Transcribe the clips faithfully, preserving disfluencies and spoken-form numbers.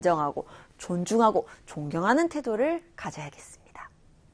인정하고 존중하고 존경하는 태도를 가져야겠습니다.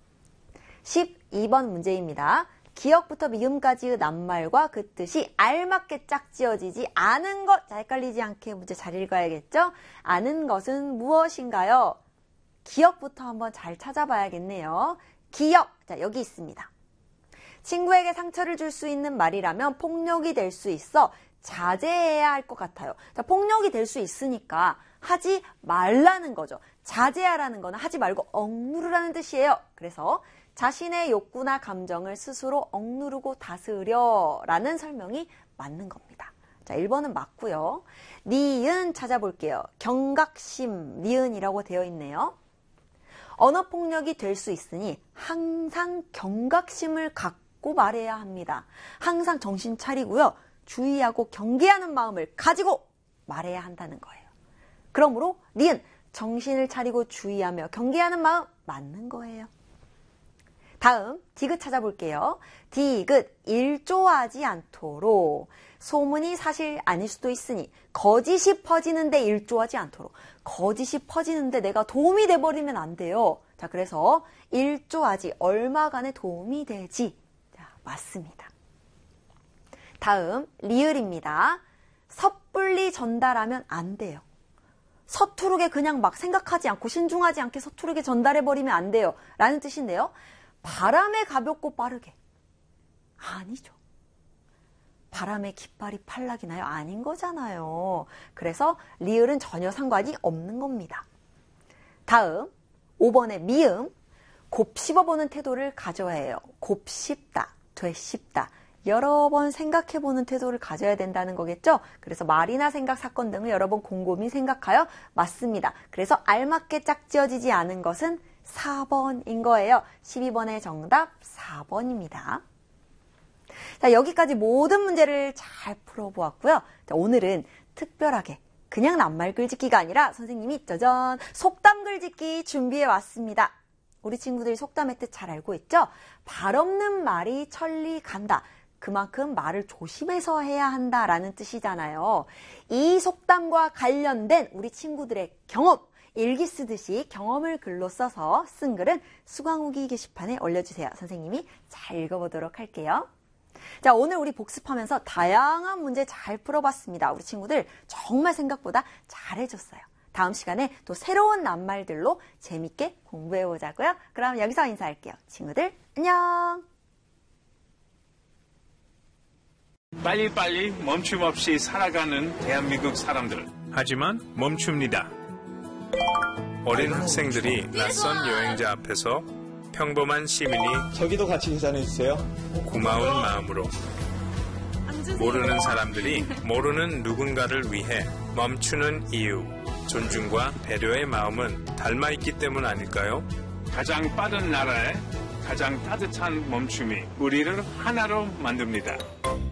십이 번 문제입니다. 기역부터 미음까지의 낱말과 그 뜻이 알맞게 짝지어지지 않은 것. 자, 헷갈리지 않게 문제 잘 읽어야겠죠? 아는 것은 무엇인가요? 기역부터 한번 잘 찾아봐야겠네요. 기역. 자, 여기 있습니다. 친구에게 상처를 줄 수 있는 말이라면 폭력이 될 수 있어 자제해야 할 것 같아요. 자, 폭력이 될 수 있으니까 하지 말라는 거죠. 자제하라는 거는 하지 말고 억누르라는 뜻이에요. 그래서 자신의 욕구나 감정을 스스로 억누르고 다스려 라는 설명이 맞는 겁니다. 자, 일 번은 맞고요. 니은 찾아볼게요. 경각심, 니은이라고 되어 있네요. 언어폭력이 될 수 있으니 항상 경각심을 갖고 말해야 합니다. 항상 정신 차리고요. 주의하고 경계하는 마음을 가지고 말해야 한다는 거예요. 그러므로 니은, 정신을 차리고 주의하며 경계하는 마음 맞는 거예요. 다음 디귿 찾아볼게요. 디귿, 일조하지 않도록. 소문이 사실 아닐 수도 있으니 거짓이 퍼지는데 일조하지 않도록. 거짓이 퍼지는데 내가 도움이 돼버리면 안 돼요. 자, 그래서 일조하지, 얼마간의 도움이 되지. 자, 맞습니다. 다음 리을입니다. 섣불리 전달하면 안 돼요. 서투르게 그냥 막 생각하지 않고 신중하지 않게 서투르게 전달해버리면 안 돼요. 라는 뜻인데요. 바람에 가볍고 빠르게. 아니죠. 바람에 깃발이 팔락이 나요? 아닌 거잖아요. 그래서 리을은 전혀 상관이 없는 겁니다. 다음 오 번의 미음. 곱씹어보는 태도를 가져야 해요. 곱씹다, 되씹다. 여러 번 생각해보는 태도를 가져야 된다는 거겠죠? 그래서 말이나 생각, 사건 등을 여러 번 곰곰이 생각하여 맞습니다. 그래서 알맞게 짝지어지지 않은 것은 사 번인 거예요. 십이 번의 정답 사 번입니다. 자, 여기까지 모든 문제를 잘 풀어보았고요. 자, 오늘은 특별하게 그냥 낱말 글짓기가 아니라 선생님이 짜잔 속담 글짓기 준비해 왔습니다. 우리 친구들이 속담의 뜻 잘 알고 있죠? 발 없는 말이 천리 간다. 그만큼 말을 조심해서 해야 한다라는 뜻이잖아요. 이 속담과 관련된 우리 친구들의 경험, 일기 쓰듯이 경험을 글로 써서 쓴 글은 수강후기 게시판에 올려주세요. 선생님이 잘 읽어보도록 할게요. 자, 오늘 우리 복습하면서 다양한 문제 잘 풀어봤습니다. 우리 친구들 정말 생각보다 잘해줬어요. 다음 시간에 또 새로운 낱말들로 재밌게 공부해보자고요. 그럼 여기서 인사할게요. 친구들 안녕. 빨리빨리 멈춤 없이 살아가는 대한민국 사람들. 하지만 멈춥니다. 어린 학생들이 낯선 여행자 앞에서 평범한 시민이 저기도 같이 계산해주세요. 고마운 마음으로 모르는 사람들이 모르는 누군가를 위해 멈추는 이유, 존중과 배려의 마음은 닮아있기 때문 아닐까요? 가장 빠른 나라에 가장 따뜻한 멈춤이 우리를 하나로 만듭니다.